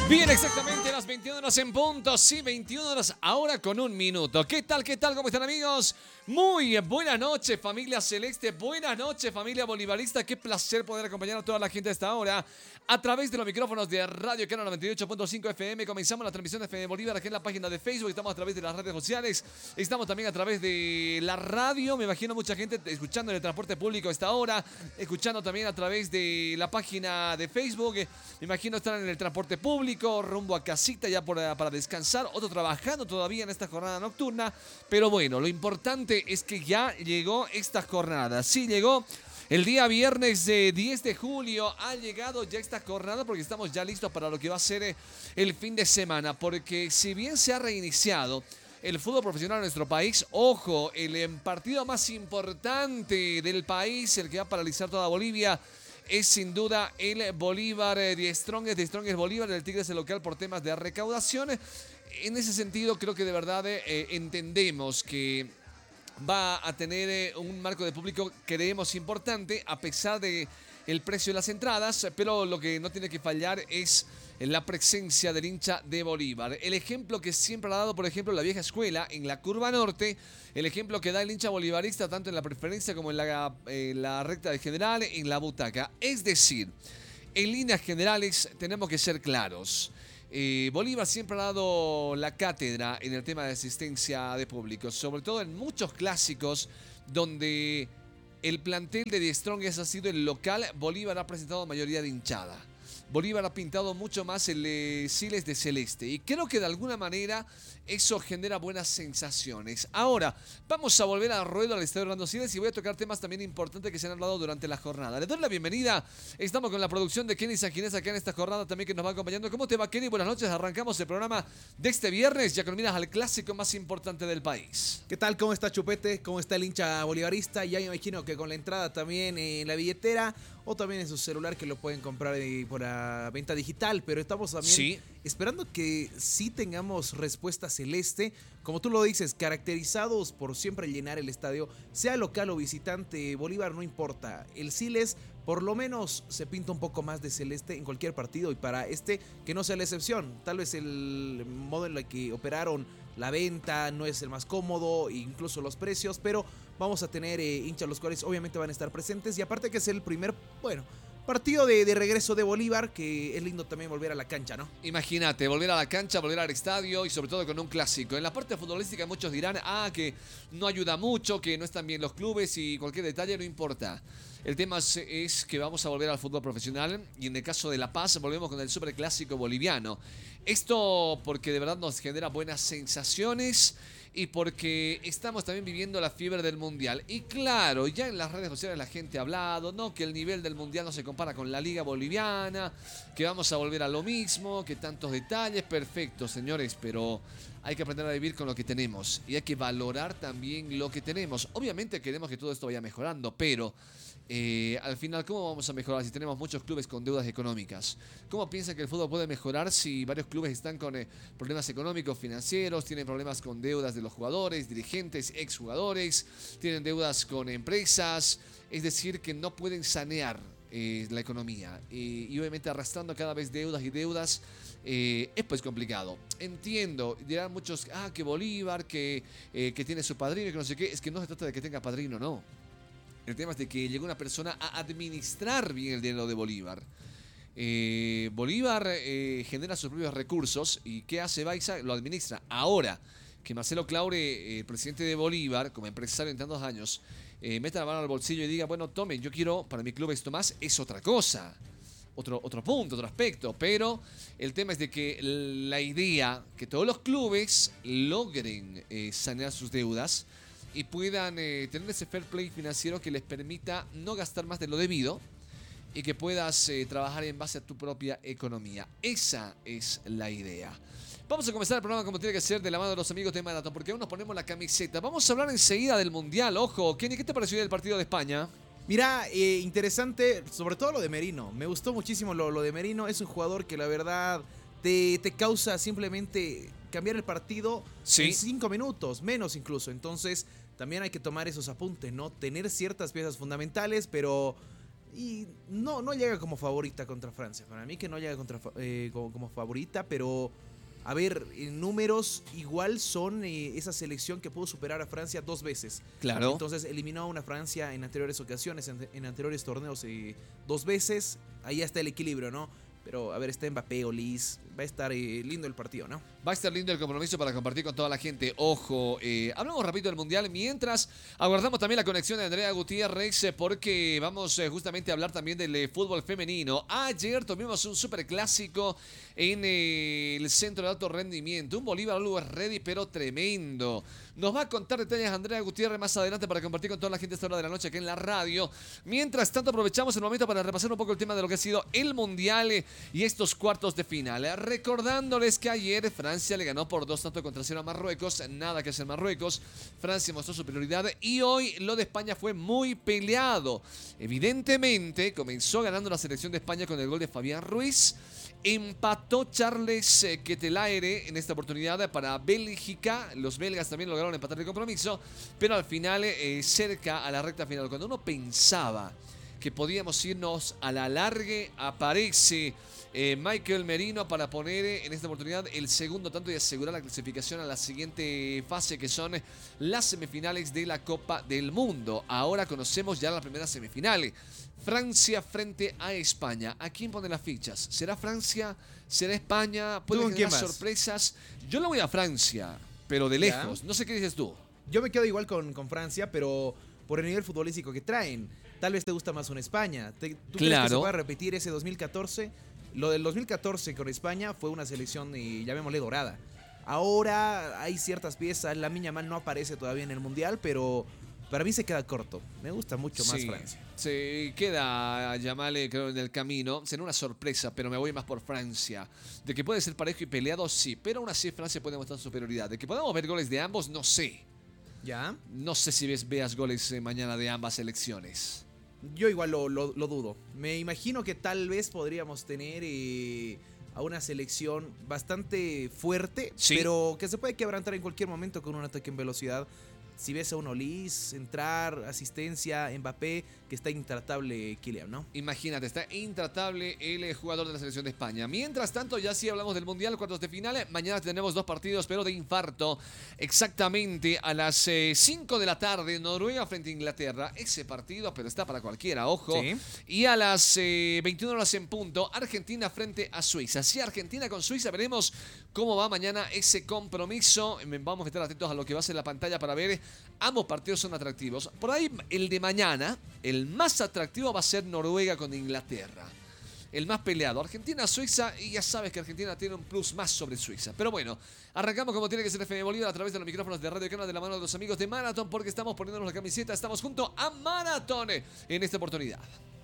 Bien, exactamente las 21 horas en punto. Sí, 21 horas ahora con un minuto. ¿Qué tal? ¿Qué tal? ¿Cómo están, amigos? Muy buenas noches, familia celeste. Buenas noches, familia bolivarista. Qué placer poder acompañar a toda la gente a esta hora a través de los micrófonos de Radio Cano 98.5 FM. Comenzamos la transmisión de FM Bolívar aquí en la página de Facebook. Estamos a través de las redes sociales. Estamos también a través de la radio. Me imagino mucha gente escuchando en el transporte público a esta hora. Escuchando también a través de la página de Facebook. Me imagino están en el transporte público, rumbo a casita ya para descansar. Otro trabajando todavía en esta jornada nocturna. Pero bueno, lo importante es que ya llegó esta jornada. Sí, llegó. El día viernes 10 de julio ha llegado ya esta jornada porque estamos ya listos para lo que va a ser el fin de semana. Porque si bien se ha reiniciado el fútbol profesional en nuestro país, ojo, el partido más importante del país, el que va a paralizar toda Bolivia, es sin duda el Bolívar de Strongest Bolívar, del Tigres local por temas de recaudación. En ese sentido, creo que de verdad entendemos que va a tener un marco de público, creemos, importante, a pesar de el precio de las entradas, pero lo que no tiene que fallar es la presencia del hincha de Bolívar. El ejemplo que siempre ha dado, por ejemplo, la vieja escuela en la curva norte, el ejemplo que da el hincha bolivarista tanto en la preferencia como en la recta de general, en la butaca. Es decir, en líneas generales tenemos que ser claros. Bolívar siempre ha dado la cátedra en el tema de asistencia de público, sobre todo en muchos clásicos donde el plantel de The Strongest ha sido el local. Bolívar ha presentado mayoría de hinchada. Bolívar ha pintado mucho más el Siles de celeste y creo que de alguna manera eso genera buenas sensaciones. Ahora, vamos a volver al ruedo al Estadio Orlando Siles y voy a tocar temas también importantes que se han hablado durante la jornada. Le doy la bienvenida. Estamos con la producción de Kenny Sanginés acá en esta jornada también que nos va acompañando. ¿Cómo te va, Kenny? Buenas noches. Arrancamos el programa de este viernes ya con miras al clásico más importante del país. ¿Qué tal? ¿Cómo está Chupete? ¿Cómo está el hincha bolivarista? Ya me imagino que con la entrada también en la billetera o también en su celular que lo pueden comprar por la venta digital, pero estamos también esperando que sí tengamos respuesta celeste, como tú lo dices, caracterizados por siempre llenar el estadio, sea local o visitante. Bolívar no importa, el Siles por lo menos se pinta un poco más de celeste en cualquier partido y para este que no sea la excepción. Tal vez el modo en el que operaron la venta no es el más cómodo, incluso los precios, pero vamos a tener hinchas los cuales obviamente van a estar presentes y aparte que es el primer, partido de regreso de Bolívar, que es lindo también volver a la cancha, ¿no? Imagínate, volver a la cancha, volver al estadio y sobre todo con un clásico. En la parte futbolística muchos dirán, que no ayuda mucho, que no están bien los clubes y cualquier detalle no importa. El tema es que vamos a volver al fútbol profesional y en el caso de La Paz volvemos con el superclásico boliviano. Esto porque de verdad nos genera buenas sensaciones y porque estamos también viviendo la fiebre del Mundial. Y claro, ya en las redes sociales la gente ha hablado, ¿no? Que el nivel del Mundial no se compara con la Liga Boliviana, que vamos a volver a lo mismo, que tantos detalles. Perfecto, señores, pero hay que aprender a vivir con lo que tenemos y hay que valorar también lo que tenemos. Obviamente queremos que todo esto vaya mejorando, pero al final, ¿cómo vamos a mejorar si tenemos muchos clubes con deudas económicas? ¿Cómo piensan que el fútbol puede mejorar si varios clubes están con problemas económicos, financieros, tienen problemas con deudas de los jugadores, dirigentes, exjugadores, tienen deudas con empresas? Es decir, que no pueden sanear la economía y obviamente arrastrando cada vez deudas y deudas. Es pues complicado. Entiendo, dirán muchos, que Bolívar, que tiene su padrino, que no sé qué. Es que no se trata de que tenga padrino, no. El tema es de que llegó una persona a administrar bien el dinero de Bolívar. Bolívar genera sus propios recursos y ¿qué hace Baiza? Lo administra. Ahora que Marcelo Claure, el presidente de Bolívar, como empresario en tantos años, meta la mano al bolsillo y diga, bueno, tome, yo quiero para mi club esto más, es otra cosa. Otro punto, otro aspecto, pero el tema es de que la idea que todos los clubes logren sanear sus deudas y puedan tener ese fair play financiero que les permita no gastar más de lo debido y que puedas trabajar en base a tu propia economía. Esa es la idea. Vamos a comenzar el programa como tiene que ser, de la mano de los amigos de Marathon, porque aún nos ponemos la camiseta. Vamos a hablar enseguida del Mundial. Ojo, Kenny, ¿qué te pareció del partido de España? Mira, interesante, sobre todo lo de Merino. Me gustó muchísimo lo de Merino. Es un jugador que la verdad te causa simplemente cambiar el partido en 5 minutos, menos incluso. Entonces, también hay que tomar esos apuntes, ¿no? Tener ciertas piezas fundamentales, pero Y no llega como favorita contra Francia. Para mí que no llega como favorita, pero a ver, en números igual son esa selección que pudo superar a Francia 2 veces. Claro. Entonces eliminó a una Francia en anteriores ocasiones, en anteriores torneos 2 veces. Ahí está el equilibrio, ¿no? Pero, a ver, está Mbappé, Olís. Va a estar lindo el partido, ¿no? Va a estar lindo el compromiso para compartir con toda la gente. Ojo, hablamos rápido del Mundial mientras aguardamos también la conexión de Andrea Gutiérrez porque vamos justamente a hablar también del fútbol femenino. Ayer tuvimos un superclásico en el centro de alto rendimiento. Un Bolívar Always Ready, pero tremendo. Nos va a contar detalles Andrea Gutiérrez más adelante para compartir con toda la gente a esta hora de la noche aquí en la radio. Mientras tanto, aprovechamos el momento para repasar un poco el tema de lo que ha sido el Mundial y estos cuartos de final. Recordándoles que ayer Francia le ganó por 2-0 a Marruecos. Nada que hacer Marruecos. Francia mostró superioridad y hoy lo de España fue muy peleado. Evidentemente, comenzó ganando la selección de España con el gol de Fabián Ruiz. Empató Charles Ketelaere en esta oportunidad para Bélgica. Los belgas también lograron empatar el compromiso, pero al final, cerca a la recta final, cuando uno pensaba que podíamos irnos a la largue, aparece Michael Merino para poner en esta oportunidad el segundo tanto y asegurar la clasificación a la siguiente fase, que son las semifinales de la Copa del Mundo. Ahora conocemos ya la primera semifinal. Francia frente a España. ¿A quién pone las fichas? ¿Será Francia? ¿Será España? ¿Pueden generar sorpresas? Yo le voy a Francia, pero de lejos. No sé qué dices tú. Yo me quedo igual con Francia, pero por el nivel futbolístico que traen. Tal vez te gusta más una España. ¿Tú crees que se pueda repetir ese 2014? Lo del 2014 con España fue una selección, llamémosle, dorada. Ahora hay ciertas piezas. Lamine Yamal no aparece todavía en el Mundial, pero para mí se queda corto. Me gusta mucho más Francia. Se queda Yamal, creo, en el camino. Será una sorpresa, pero me voy más por Francia. De que puede ser parejo y peleado, sí. Pero aún así Francia puede mostrar superioridad. De que podamos ver goles de ambos, no sé. ¿Ya? No sé si veas goles mañana de ambas selecciones. Yo igual lo dudo. Me imagino que tal vez podríamos tener a una selección bastante fuerte, pero que se puede quebrantar en cualquier momento con un ataque en velocidad. Si ves a un Olís entrar, asistencia, Mbappé, que está intratable Kylian, ¿no? Imagínate, está intratable el jugador de la selección de España. Mientras tanto, ya sí hablamos del Mundial, cuartos de final. Mañana tenemos 2 partidos, pero de infarto. Exactamente a las 5 de la tarde, Noruega frente a Inglaterra. Ese partido, pero está para cualquiera, ojo. Sí. Y a las 21 horas en punto, Argentina frente a Suiza. Sí, Argentina con Suiza, veremos cómo va mañana ese compromiso. Vamos a estar atentos a lo que va a ser la pantalla para ver. Ambos partidos son atractivos. Por ahí, el de mañana, el más atractivo va a ser Noruega con Inglaterra. El más peleado. Argentina-Suiza, y ya sabes que Argentina tiene un plus más sobre Suiza. Pero bueno, arrancamos como tiene que ser FM Bolívar a través de los micrófonos de Radio Canal de la mano de los amigos de Marathon, porque estamos poniéndonos la camiseta. Estamos junto a Marathon en esta oportunidad.